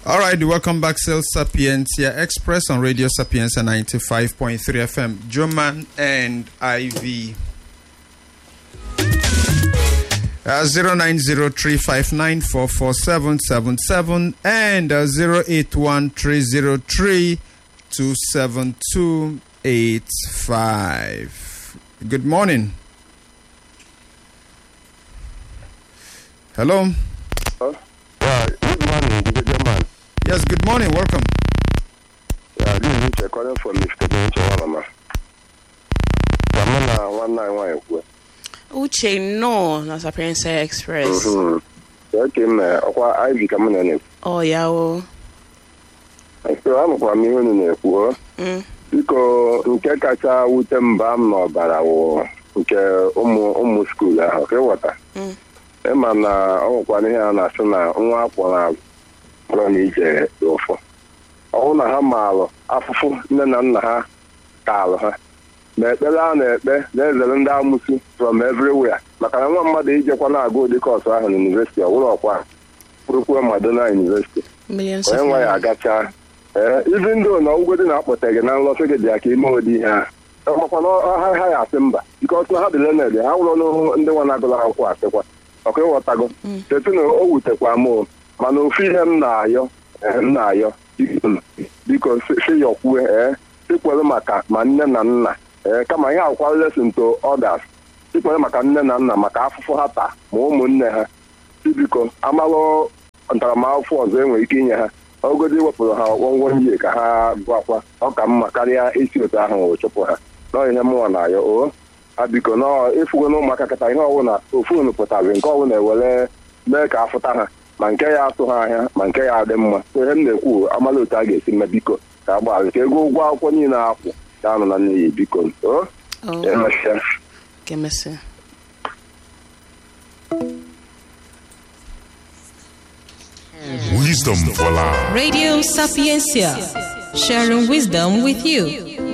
All right, welcome back, Sales Sapientia Express on Radio Sapientia 95.3 FM. Joman and Ivy. 0903594477 and 0813032785. Good morning. Hello. Good morning, gentlemen. Yes, good morning. Welcome. This is Uche calling from Mr. Benjamin. Uche no, na Sapientia Express. Okay, ọkwa Ivy ka m na-ekwu. Oh, ya o. So anụkwa m ihe unu na-ekwu. Biko nke kacha wute mba m n'ọbara wụ nke ụmụ skuul ahụ ka ịghọta. Ịma na ọ nwekwana ihe a na-asị na nwa akwụrụ agwọ na ije ụfọ. Ọwụ na ha maalụ afụfụ nne na nna ha kaalụ ha. Ma ekpere a na-ekpe na-ezere ndị amụsụ from everywhere maka na nwa mmadụ ijekwa na-agụ ụdị kọọsụ ahụ na yunivesiti ọwụrụ ọkwa kwurukwuo Madonna yunivesiti onye nwa ya agacha ibi ndị na ugodi na-akpọta gị na nlọsị gị dị aka ime ụdị ihe a ọmakwa na ha ya asị mba bikọs na ha dị lened ha wụrụ n'ụhụ ndị nwa na-agụrụ akwụkwọ asịkwa ọka ịghọtago tetu na o wutekwa m mana ofu ihe m na-ayọ biko si yọkwue sikwere maka ma nne na nna kama ihe akwụkwọ lesson to others sikwere maka nne na nna maka afụfụ ha taa ma ụmụnne ha biko amalụ ntaramahụhụ ọzọ enwere ike inye ha ogodi wepụrụ ha gwọngwọ ihe ka ha gwakwa ọ ka mma karịa isi otu ahụ chụpụ ha nọ ihe mụnwa na-ayọ o ha biko ịfụgo na ụmụaka kata ihe ọbụla ofu unu pụtara nke ọbụla ewere mee ka afụta ha ma nke ya atụ ha ahịa ma nke ya adị mma ihe m na-ekwu amala otu a ga-esi mme biko ka agbaghara ka ego ụgwọ akwụkwọ niile akwụ ga-anọ na nne ya biko Kemese. Wisdom for life. Radio Sapientia, sharing wisdom with you.